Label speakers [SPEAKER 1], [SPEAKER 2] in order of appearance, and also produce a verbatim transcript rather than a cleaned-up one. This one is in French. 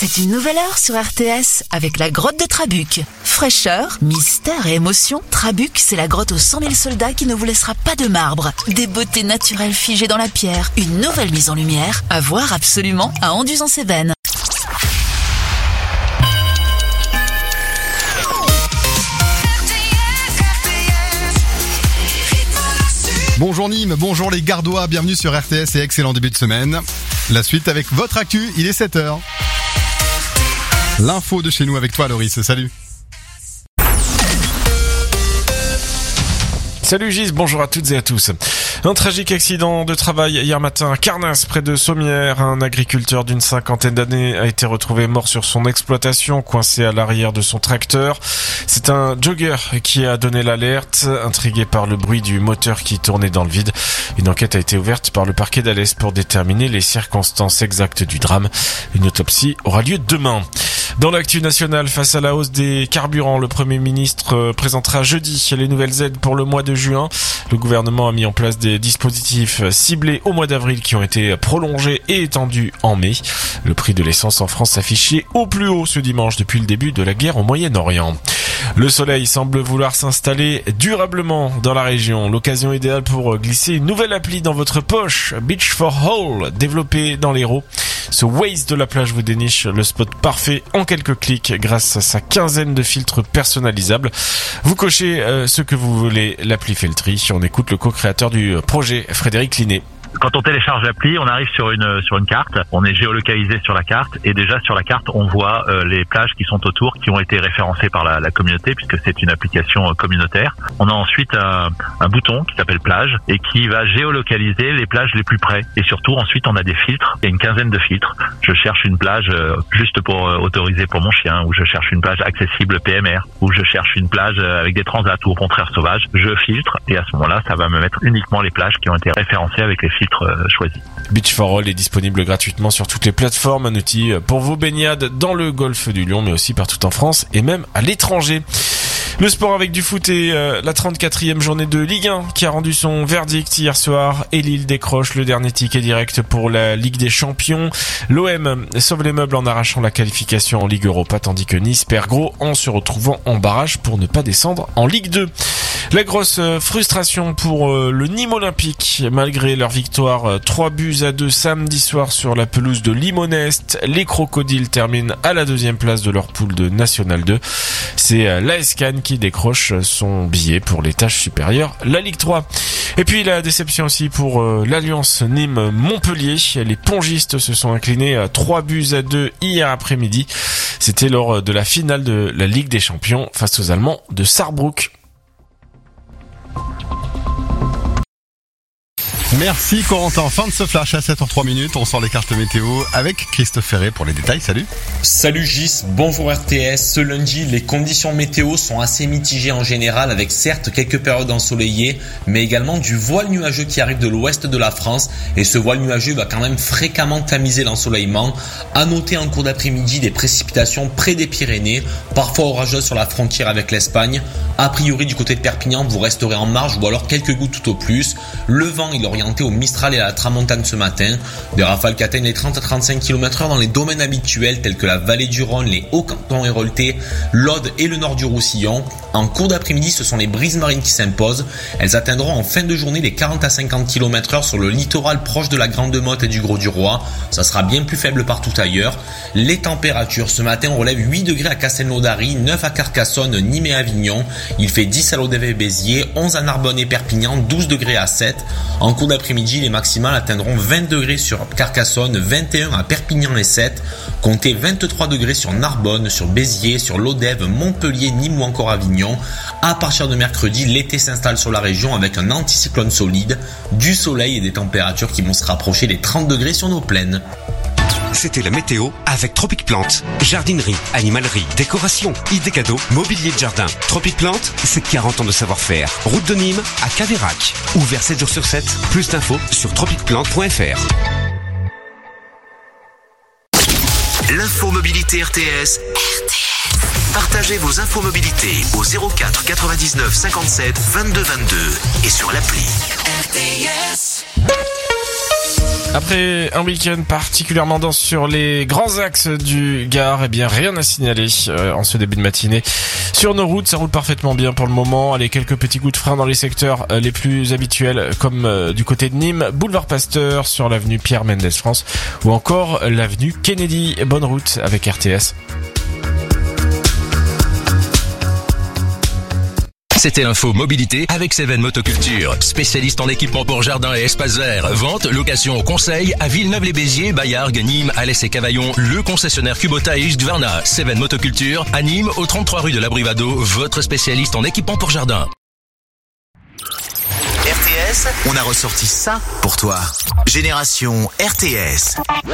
[SPEAKER 1] C'est une nouvelle heure sur R T S avec la grotte de Trabuc. Fraîcheur, mystère et émotion, Trabuc, c'est la grotte aux cent mille soldats qui ne vous laissera pas de marbre. Des beautés naturelles figées dans la pierre, une nouvelle mise en lumière, à voir absolument à Anduze-en-Cévennes.
[SPEAKER 2] Bonjour Nîmes, bonjour les Gardois, bienvenue sur R T S et excellent début de semaine. La suite avec votre actu, il est sept heures. L'info de chez nous avec toi Loris, salut.
[SPEAKER 3] Salut Gis, bonjour à toutes et à tous. Un tragique accident de travail hier matin à Carnas, près de Sommières. Un agriculteur d'une cinquantaine d'années a été retrouvé mort sur son exploitation, coincé à l'arrière de son tracteur. C'est un jogger qui a donné l'alerte, intrigué par le bruit du moteur qui tournait dans le vide. Une enquête a été ouverte par le parquet d'Alès pour déterminer les circonstances exactes du drame. Une autopsie aura lieu demain. Dans l'actu nationale, face à la hausse des carburants, le Premier ministre présentera jeudi les nouvelles aides pour le mois de juin. Le gouvernement a mis en place des dispositifs ciblés au mois d'avril qui ont été prolongés et étendus en mai. Le prix de l'essence en France s'affichait au plus haut ce dimanche depuis le début de la guerre au Moyen-Orient. Le soleil semble vouloir s'installer durablement dans la région. L'occasion idéale pour glisser une nouvelle appli dans votre poche, Beach for All, développée dans l'Hérault. Ce Waze de la plage vous déniche le spot parfait en quelques clics grâce à sa quinzaine de filtres personnalisables. Vous cochez euh, ce que vous voulez, l'appli fait le tri. On écoute le co-créateur du projet, Frédéric Linet.
[SPEAKER 4] Quand on télécharge l'appli, on arrive sur une sur une carte, on est géolocalisé sur la carte et déjà sur la carte, on voit euh, les plages qui sont autour, qui ont été référencées par la, la communauté puisque c'est une application euh, communautaire. On a ensuite un, un bouton qui s'appelle plage et qui va géolocaliser les plages les plus près. Et surtout, ensuite, on a des filtres. Il y a une quinzaine de filtres. Je cherche une plage euh, juste pour euh, autoriser pour mon chien, ou je cherche une plage accessible P M R, ou je cherche une plage euh, avec des transats ou au contraire sauvage. Je filtre et à ce moment-là, ça va me mettre uniquement les plages qui ont été référencées avec les filtres choisi.
[SPEAKER 3] Beach for All est disponible gratuitement sur toutes les plateformes, un outil pour vos baignades dans le golfe du Lion, mais aussi partout en France et même à l'étranger. Le sport avec du foot et euh, la trente-quatrième journée de Ligue un qui a rendu son verdict hier soir et Lille décroche le dernier ticket direct pour la Ligue des Champions. L'O M sauve les meubles en arrachant la qualification en Ligue Europa tandis que Nice perd gros en se retrouvant en barrage pour ne pas descendre en Ligue deux. La grosse frustration pour euh, le Nîmes Olympique malgré leur victoire euh, trois buts à deux samedi soir sur la pelouse de Limonest. Les Crocodiles terminent à la deuxième place de leur poule de National deux. C'est euh, l'A S Cannes qui décroche son billet pour les tâches supérieures, la Ligue trois. Et puis la déception aussi pour euh, l'Alliance Nîmes-Montpellier. Les pongistes se sont inclinés à trois buts à deux hier après-midi. C'était lors de la finale de la Ligue des Champions face aux Allemands de Sarrebruck.
[SPEAKER 2] Merci Corentin, fin de ce flash à sept heures trois minutes, on sort les cartes météo avec Christophe Ferré pour les détails, salut.
[SPEAKER 5] Salut Gis, bonjour R T S. Ce lundi, les conditions météo sont assez mitigées en général avec certes quelques périodes ensoleillées, mais également du voile nuageux qui arrive de l'ouest de la France et ce voile nuageux va quand même fréquemment tamiser l'ensoleillement. À noter en cours d'après-midi des précipitations près des Pyrénées, parfois orageuses sur la frontière avec l'Espagne. A priori du côté de Perpignan, vous resterez en marge ou alors quelques gouttes tout au plus. Le vent, il oriente au Mistral et à la Tramontane ce matin. Des rafales qui atteignent les trente à trente-cinq kilomètres heure dans les domaines habituels tels que la vallée du Rhône, les Hauts-Cantons héroltais, l'Aude et le nord du Roussillon. En cours d'après-midi, ce sont les brises marines qui s'imposent. Elles atteindront en fin de journée les quarante à cinquante kilomètres heure sur le littoral proche de la Grande Motte et du Gros-du-Roi. Ça sera bien plus faible partout ailleurs. Les températures, ce matin, on relève huit degrés à Castelnaudary, neuf à Carcassonne, Nîmes et Avignon. Il fait dix à Lodève et Béziers, onze à Narbonne et Perpignan, douze degrés à Sète. En cours d'après-midi, les maximales atteindront vingt degrés sur Carcassonne, vingt et un à Perpignan et Sète. Comptez vingt-trois degrés sur Narbonne, sur Béziers, sur Lodève, Montpellier, Nîmes ou encore Avignon. À partir de mercredi, l'été s'installe sur la région avec un anticyclone solide, du soleil et des températures qui vont se rapprocher des trente degrés sur nos plaines.
[SPEAKER 6] C'était la météo avec Tropic Plante. Jardinerie, animalerie, décoration, idées cadeaux, mobilier de jardin. Tropic Plante, c'est quarante ans de savoir-faire. Route de Nîmes à Caveyrac. Ouvert sept jours sur sept. Plus d'infos sur tropic plante point f r.
[SPEAKER 7] L'info mobilité R T S. R T S. Partagez vos infos mobilité au zéro quatre quatre-vingt-dix-neuf cinquante-sept vingt-deux vingt-deux et sur l'appli. R T S.
[SPEAKER 3] Après un week-end particulièrement dense sur les grands axes du Gard, eh bien rien à signaler euh, en ce début de matinée. Sur nos routes, ça roule parfaitement bien pour le moment. Allez, quelques petits coups de frein dans les secteurs euh, les plus habituels, comme euh, du côté de Nîmes, boulevard Pasteur, sur l'avenue Pierre Mendès France, ou encore l'avenue Kennedy. Bonne route avec R T S.
[SPEAKER 8] C'était l'info mobilité avec Seven Motoculture, spécialiste en équipement pour jardin et espaces verts. Vente, location, conseil à Villeneuve-les-Béziers, Bayargues, Nîmes, Alès et Cavaillon. Le concessionnaire Kubota et Husqvarna. Seven Motoculture à Nîmes, au trente-trois rue de la Brivado, votre spécialiste en équipement pour jardin.
[SPEAKER 7] R T S, on a ressorti ça pour toi. Génération R T S.